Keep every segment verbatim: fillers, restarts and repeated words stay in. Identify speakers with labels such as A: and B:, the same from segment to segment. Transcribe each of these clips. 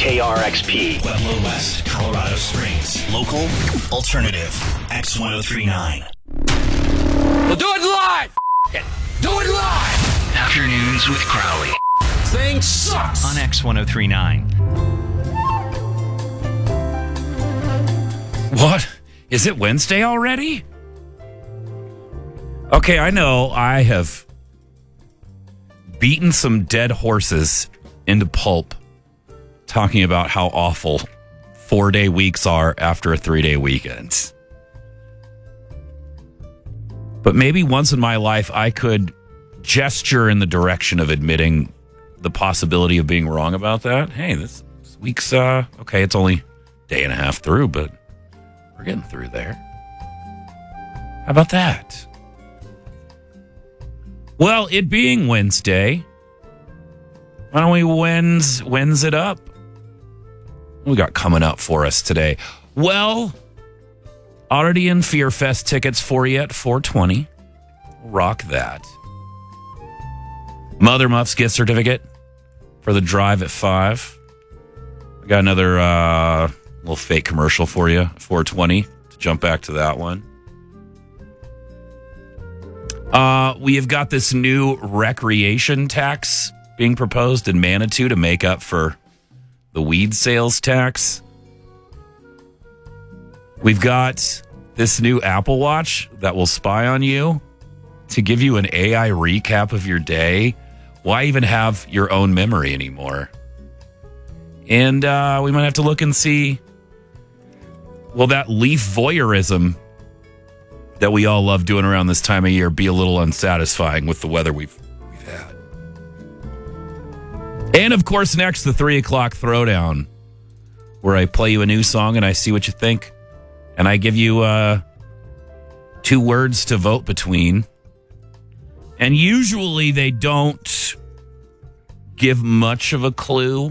A: K R X P.
B: Pueblo West, Colorado Springs. Local, alternative, X ten thirty-nine.
C: We'll do it live! F- it. Do it live!
B: Afternoons with Crowley.
C: Thing sucks!
B: On X ten thirty-nine.
D: What? Is it Wednesday already? Okay, I know I have beaten some dead horses into pulp talking about how awful four-day weeks are after a three-day weekend. But maybe once in my life I could gesture in the direction of admitting the possibility of being wrong about that. Hey, this, this week's, uh, okay, it's only a day and a half through, but we're getting through there. How about that? Well, it being Wednesday, why don't we wins, wins it up? What we got coming up for us today? Well, Oddity and Fear Fest tickets for you at four twenty. Rock that. Mother Muffs gift certificate for the drive at five. I got another uh, little fake commercial for you, four twenty, to jump back to that one. Uh, we have got this new recreation tax being proposed in Manitou to make up for the weed sales tax. We've got this new Apple Watch that will spy on you to give you an A I recap of your day. Why even have your own memory anymore? And uh, we might have to look and see, will that leaf voyeurism that we all love doing around this time of year be a little unsatisfying with the weather we've we've had? And of course, next, the three o'clock throwdown, where I play you a new song and I see what you think, and I give you uh, two words to vote between. And usually they don't give much of a clue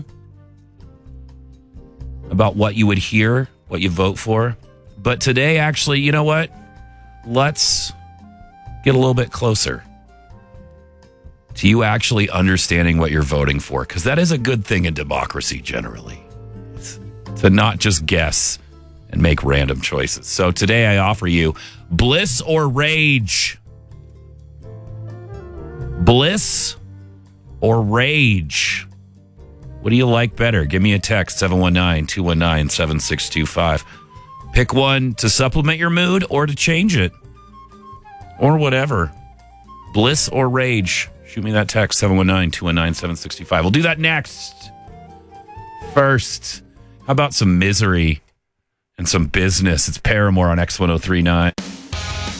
D: about what you would hear, what you vote for. But today, actually, you know what? Let's get a little bit closer to you actually understanding what you're voting for, because that is a good thing in democracy generally, to not just guess and make random choices. So today I offer you bliss or rage. Bliss or rage? What do you like better? Give me a text, seven one nine, two one nine, seven six two five. Pick one to supplement your mood or to change it. Or whatever. Bliss or rage? Shoot me that text, seven one nine, two one nine, seven six two five. We'll do that next. First, how about some misery and some business? It's Paramore on X ten thirty-nine.